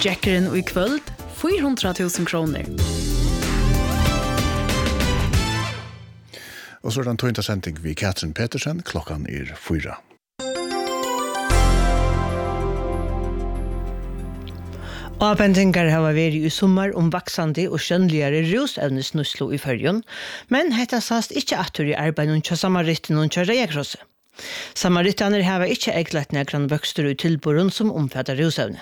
Jackeren og I kvöld 400.000 kroner. Og så den tøynta sending vi Katrin Petersen, klokkan 4. Avbendingar har vært I sommar vaksande og skjønnligere rusevnesnuslo I Førjun, men hetta sast ikke atur I arbeidun tja Samaritten og tja Reiakrosset. Samaritaner har ikke eglet negran vøkstur I tilborun som omfattar rusevne.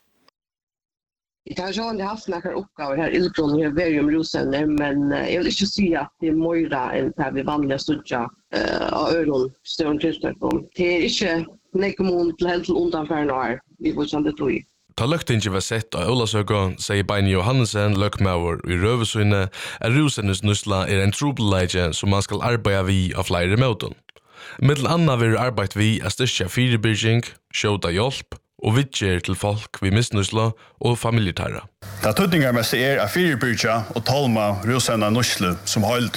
Jag har ju aldrig haft några uppgifter här I Lillbron i Verium Rosenner, men jag vill inte säga att det mer än det vi vanliga studja av öron större tillstånd. Det är inte nekommun till helt undanför några vi får känna det i. Ta løgtingi var sett av Ólasøka, sier Beini Johannesen, løkmaur I Røvesunne, at rusennes nusla en trobeleidje som man skal arbeida vi av flere måten. Middel anna vil arbeid vi av styrkja fyrirbygging, skjóta hjelp, og vidger til folk vi misnusla og familjetæra. Det tøtningarmest at fyrirbyrja og talma rusena nuslu som hold.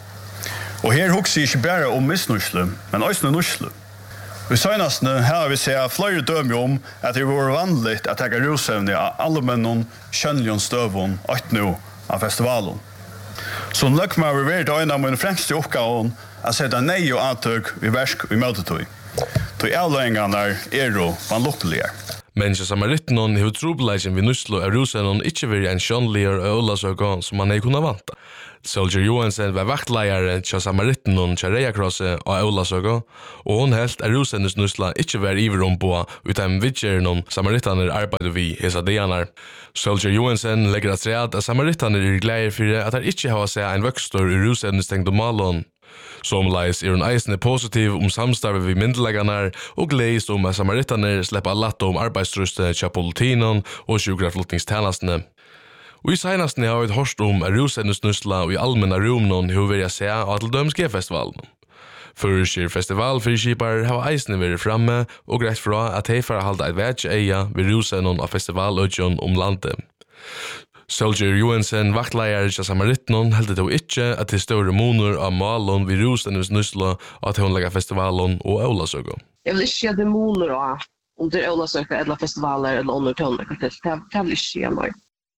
Og her hugsi ikke bare misnuslu, men også nuslu. Vi senastne har vi sett flere dømme at det var vanligt at taka rusevne av allmennon, kjønnlion støvun, 8 nå av festivalen. Så løkma vi vært en av mine fremste oppgaven at sette nei og antøk I versk og I møtetøy. Tøy avløyngarna jo vanlukkelige. Men ikke Samaritten hevur trobeleidjen vi nuslo av rusenon ikke vært en kjønnligere av Ólasøka som man kunne vanta. Soldier Johansen var vaktleiare til Samaritten til Reiakrosset og Ólasøka, og hun helt at rusennes nusla ikke var iverombå utan vidgjernom Samaritaner arbeider vi hesa dianar. Soldier Johansen legger at read at Samaritaner gleder for at han ikke har seg en vøkstor I rusennes tenkt malon. Somleis hun eisende positiv samstarve vi myndelegganar og gleist at Samaritaner slipper allatt arbeidstruste til politinon og sjukraflottingstjenestene. Og I senastne har vi hørt at rusennesnusla og I allmenna rumnon hur vi se av til Dømske-festivalen. Førskir festivalfriskipar har eisende vært framme og greit fra at de får halda et vetsje eia ved rusennon av festivalødjon landet. Soldier Johansen, vaktleier til Samaritten, heldet då ikke at det større moner av malon ved rusennes nusla at hun legger festivalen og Ólasøka. Jag vill inte säga det moner av om det Ólasøka eller festivaler eller under tonverk. Det vill inte säga mig.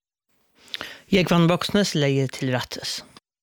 Jeg vann Boksnes leie til rattes.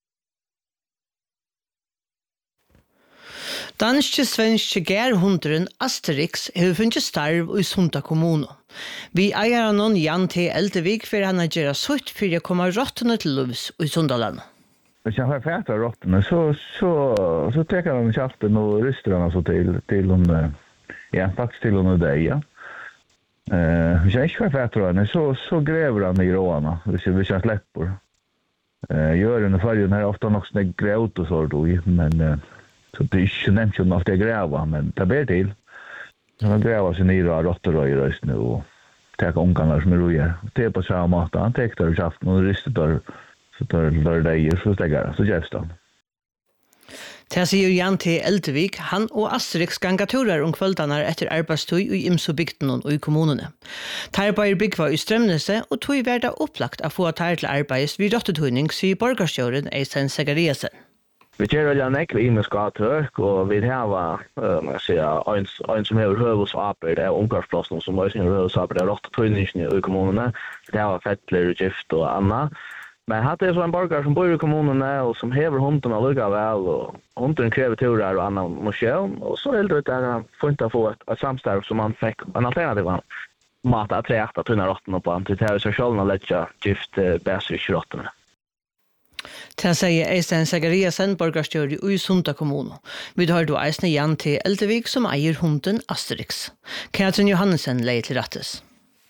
Danske-svenske gærhunderen Asterix har funnet starv I Sunda kommune. Vi eier noen Jan T. Eldevik for han har gjort sutt for å komme rottene til Løvs I Sundaland. Hvis jeg har fæta rottene, så teker han kjaften og ryster han altså til hun, ja, faktisk til hun og deg, ja. Hvis jeg ikke har fæta henne, så grever han I råene, hvis jeg slipper. Gjør under fargen her ofte nok sånne grøt og så men så det ikke nevnt jo ofte jeg grever, men det ber til. Så han grever sin nyre av rotterøy I røystene og teker omganger som rojer. Det på samme måte, han teker der I kjaften og ryster der, så der deier, så steger så gjøst han. Det sier Jan T. Eldevik, han og Asterix gangaturer kvöldanar etter arbeidstøy I Imsobygden og I kommunene. Tarbeider byggva I Strømnese, og tøy verda opplagt av få tar til arbeids vid rottetøyning, sier borgarstjåren Eistein Segariasen. Vi kör väl en ekve imenskatök och vi har man säger en som har hövudsaper det omkörsplatsen som har sin hövudsaper det rottetøyningen I kommunene. Det har fettler, gift och annat. Men hade så en borgare som bor I kommunene och som häver hundarna lugga väl och hunden kräver turer och annan motion och så är det där funta få ett samstarv som man fick en alternativ mat att träta tunna rotten på till det så själva lägga gift bärs rotten. Det sier Eistein Segariasen, borgarstjøri I Sunda kommune. Vi har då eisne Jan T. Eldevik som eier hunden Asterix. Katrin Johannesen leier til rattes.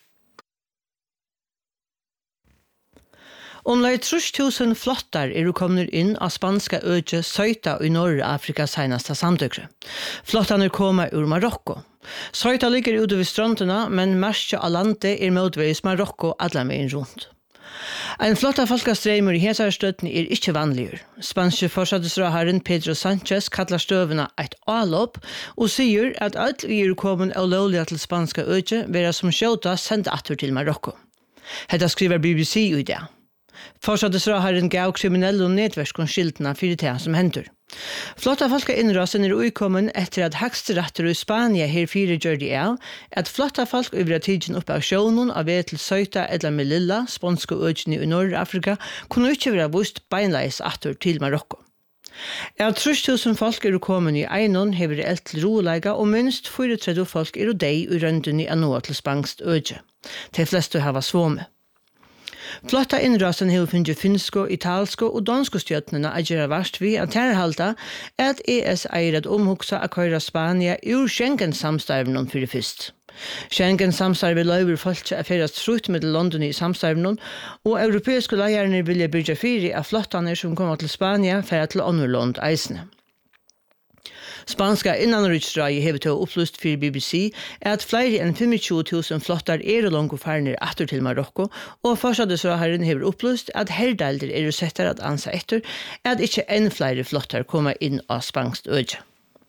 Omlag 30.000 flottar kommet inn av spanska øje Søyta I Norge-Afrikas senaste samtøkre. Flottarna kommer ur Marokko. Søyta ligger ute ved strandene, men marsja av landet motveis Marokko alle veien rundt. En flotta folkastreimer I hesarstøtten ikke vanligere. Spanske forsattesråharen Pedro Sanchez kallar støvene et avlopp og sier at alt vi kommet ulovlige til spanska øye være som skjøta sendt atter til Marokko. Dette skriver BBC I det. Forsattesråharen gav kriminelle og nedverskene skiltene for det som henter. Flotta folka innrasen uikommen etter at Høgsteretter i Spania her 4 gjør de at flotta folk over tidsen oppe av sjånen av ved til Søyta eller Melilla, spanske økene i Nord-Afrika, kunne ikke være vust beinleis atter til Marokko. Av 3000 folk kommet i Einon, hever eld til roleika, og minst 34 folk deg i rønden i nå til spangst øke. De fleste hava svåme. Flotta innrasen har funnet finsko, italsko og dansko stjøtnene er gjøre verst vi at herhalta at ES eier at omhugsa å køyre Spania ur Schengen-samstarven for det først. Schengen-samstarven løyver folk til å ferast frutt med London i samstarven, og europeiske leierne vilja bygge fire av flottene som kommer til Spania for til andre land eisene. Spanska innanriksdraget hever til å opplyst for BBC at flere enn 25.000 flottar langt farner atter til Marokko, og forsvarsherren hever opplyst at herdelder settere at ansa etter at ikke enn flere flottar kommer inn av spanskt øde.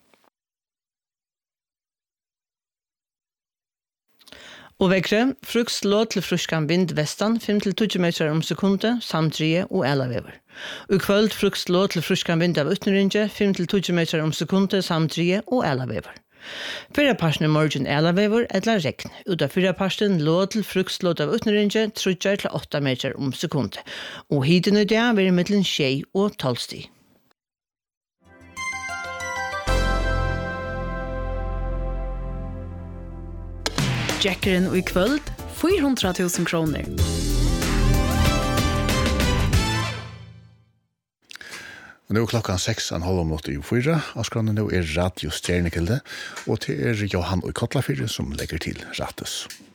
Og vekre, frukt slå til fruskan vind vestan, 5-20 meter om sekundet, samtrie og elavever. Og kvöld frukt slå til fruskan vind av utneringe, 5-20 meter om sekundet, samtrie og elavever. Fyrraparsten morgen elavever eller regn. Ut av fyrraparsten lå til frukt slå av utneringe, 3-8 meter om sekundet. Og hiten i det vil mellom 6 og 12 sti. Jackeren og i kvöld 400.000 kroner. Og nå klokkan 6:30 av skrannen nå Radio Stjernekilde, og til Johan og Kotlafyr som legger til rattes.